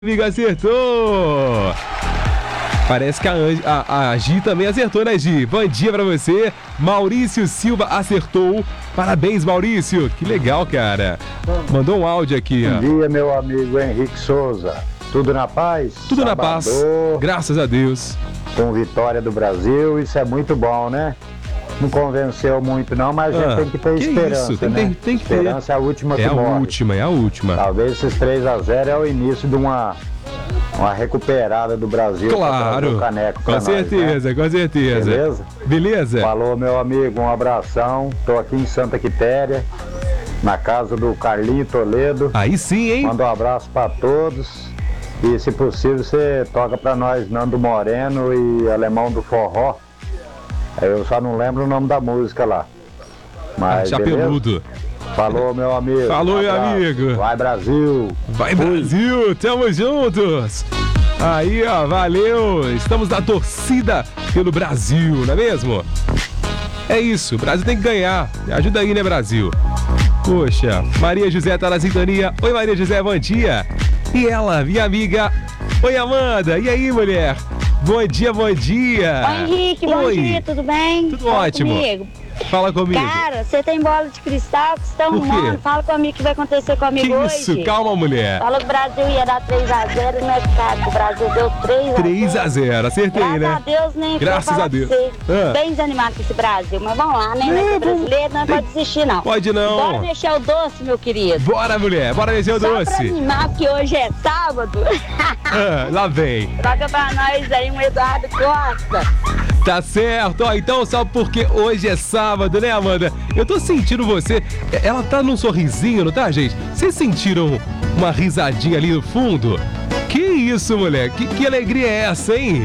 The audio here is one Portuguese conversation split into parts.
Amigo, acertou! Parece que a Gi também acertou, né, Gi? Bom dia pra você. Maurício Silva acertou. Parabéns, Maurício. Que legal, cara. Mandou um áudio aqui, ó. Bom dia, meu amigo Henrique Souza. Tudo na paz? Tudo na paz. Graças a Deus. Com vitória do Brasil, isso é muito bom, né? Não convenceu muito não, mas a gente tem que ter esperança, isso? né? Tem que ter. Esperança é a última que morre. É a última. Talvez esses 3-0 é o início de uma recuperada do Brasil. Claro, caneco com certeza, né? Com certeza. Beleza? Beleza? Falou, meu amigo, um abração. Tô aqui em Santa Quitéria, na casa do Carlinho Toledo. Aí sim, hein? Manda um abraço pra todos. E se possível você toca pra nós Nando Moreno e Alemão do Forró. Eu só não lembro o nome da música lá. Mas Chapeludo. Falou, meu amigo. Falou, meu amigo. Vai, Brasil. Vai, Brasil. Tamo juntos. Aí, ó, valeu. Estamos na torcida pelo Brasil, não é mesmo? É isso, o Brasil tem que ganhar. Ajuda aí, né, Brasil? Poxa, Maria José tá na sintonia. Oi, Maria José, bom dia. E ela, minha amiga. Oi, Amanda. E aí, mulher? Bom dia, bom dia. Oi, Henrique, bom dia, tudo bem? Tudo ótimo. Comigo. Fala comigo. Cara, você tem bola de cristal que estão arrumando. Fala comigo o que vai acontecer comigo que hoje. Isso, calma, mulher. Falou que o Brasil ia dar 3-0 e não é pecado, o Brasil deu 3-0. Acertei, graças né? A Deus, nem Graças a Deus. Bem desanimado com esse Brasil, mas vamos lá, né? Mas o brasileiro não pode desistir, não. Pode não. Bora mexer o doce, meu querido. Bora, mulher, bora mexer o doce. Só pra animar, porque hoje é sábado. Lá vem. Troca pra nós aí um Eduardo Costa. Tá certo, ó, então só porque hoje é sábado, né, Amanda? Eu tô sentindo você, ela tá num sorrisinho, não tá, gente? Vocês sentiram uma risadinha ali no fundo? Que isso, mulher? Que alegria é essa, hein?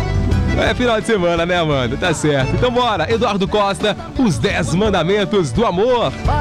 É final de semana, né, Amanda? Tá certo. Então bora, Eduardo Costa, os 10 mandamentos do amor.